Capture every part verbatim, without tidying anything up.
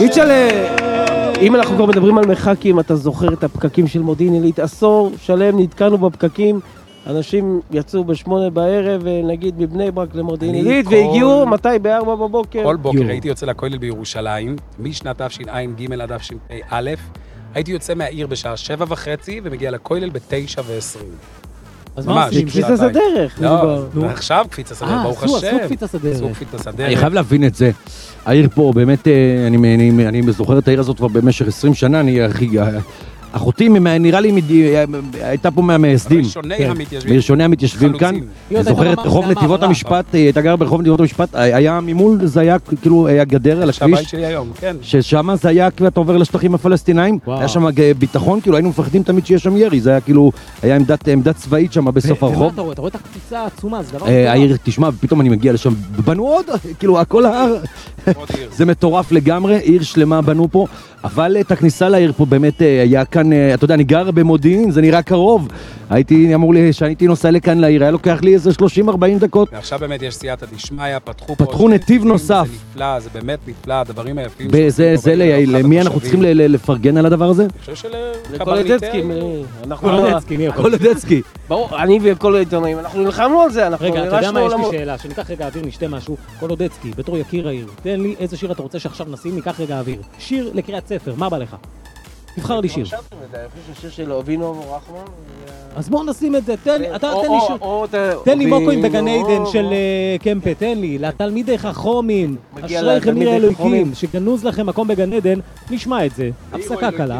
יצ'לה, אם אנחנו כבר מדברים על מרחקים, אתה זוכר את הפקקים של מודיעין עילית, עשור שלם נתקענו בפקקים, אנשים יצאו בשמונה בערב, נגיד מבני ברק למודיעין עילית, והגיעו מתי? בארבע בבוקר. כל בוקר הייתי יוצא לכולל בירושלים, משנת תשע"ג עד תשפ"א, הייתי יוצא מהעיר בשעה שבע וחצי, ומגיע לכולל בתשע ועשרים. אז מה עושים? קפיצה סדרך. לא, ועכשיו קפיצה סדרך, ברוך השם. עשו קפיצה סדרך. עשו קפיצה סדרך. אני חייב להבין את זה. העיר פה, באמת, אני זוכר את העיר הזאת כבר במשך עשרים שנה, אני הכי... אחותי, נראה לי, הייתה פה מהמייסדים. ראשוני המתיישבים. ראשוני המתיישבים כאן. אני זוכר את רחוב נתיבות המשפט, הייתה גרה ברחוב נתיבות המשפט, היה ממול, זה היה כאילו, היה גדר על הכביש. שהבית שלי היום, כן. ששם זה היה, אתה עובר לשטחים הפלסטינאים, היה שם ביטחון, כאילו היינו מפחדים תמיד שיש שם ירי, זה היה כאילו, היה עמדת צבאית שם בסוף הרחוב. ומה אתה רואה? אתה רואה את הקפיצה העצומה, זה דבר העיר, תשמע, פתאום אני מגיע לשם, בנו עוד, כאילו, הכל ההר, זה מטורף לגמרי, עיר שלמה בנו פה, אבל את הכניסה לעיר פה באמת היה כאן, אתה יודע, אני גר במודיעין, זה נראה קרוב. הייתי, אמור לי, שהייתי נוסע לכאן לעיר, היה לוקח לי איזה שלושים ארבעים דקות. ועכשיו באמת יש סייעתא דשמיא, פתחו פה... פתחו נתיב נוסף. זה נפלא, זה באמת נפלא, הדברים היפים... זה, זה, למי אנחנו צריכים לפרגן על הדבר הזה? אני חושב לקולדצקי. קולדצקי, קולדצקי. ברור, אני וכל העיתונאים, אנחנו נלחמנו על זה, אנחנו רגע, אתה יודע מה, יש לי שאלה, שניקח רגע אוויר, נשתה משהו. קולדצקי, בתור יקיר העיר, תן לי איזה שיר אתה רוצה שעכשיו נשים, ניקח רגע אוויר. שיר לקריאת ספר, מה בא לך? תבחר לי שיר. שיר של אבינו רחמן. אז בואו נשים את זה, תן לי, אתה תן לי שיר. תן לי מוקוים בגן עדן של קמפה, תן לי, לתלמידי חכמים, אשריכם יראי אלוהים, שגנוז לכם מקום בגן עדן, נשמע את זה, הפסקה קלה.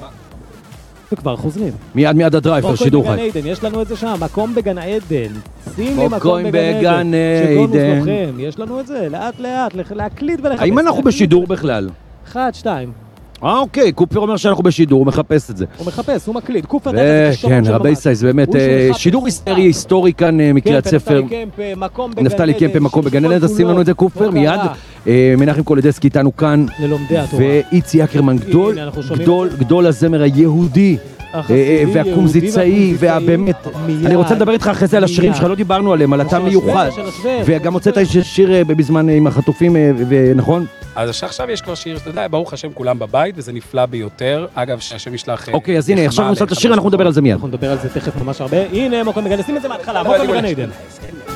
וכבר חוזרים. מיד מיד הדרייב, שידור חי. יש לנו את זה שם, מקום בגן עדן. שים לי מקום בגן עדן. שגונוס לוחם, יש לנו את זה, לאט לאט, להקליט ולחפש. האם אנחנו בשידור בכלל? אחד, שתיים. אה, אוקיי, קופר אומר שאנחנו בשידור, הוא מחפש את זה. הוא מחפש, הוא מקליט. קופר דרך את השעון של ממש. כן, רבי סייס, באמת, שידור היסטרי, היסטורי כאן מקריאת ספר. נפתלי קמפה, מקום בגן עדן, תשים לנו את זה קופר, מיד. מנחם קולדצקי איתנו כאן. ללומדי התורה. ואיצי אקרמן, גדול, גדול, גדול הזמר היהודי. והקומזיצאי, והבאמת, אני רוצה לדבר איתך אחרי זה על השירים שלך, לא דיברנו עליהם, על הטעם מיוחד, וגם הוצאת שיר בזמן עם החטופים, ונכון? אז עכשיו יש כבר שיר, אתה יודע, ברוך השם כולם בבית, וזה נפלא ביותר, אגב, שהשם ישלח... אוקיי, אז הנה, עכשיו נוצאת השיר, אנחנו נדבר על זה מיד. אנחנו נדבר על זה תכף ממש הרבה, הנה, מוקם בגן, נשים את זה מההתחלה, מוקם בגן עדן.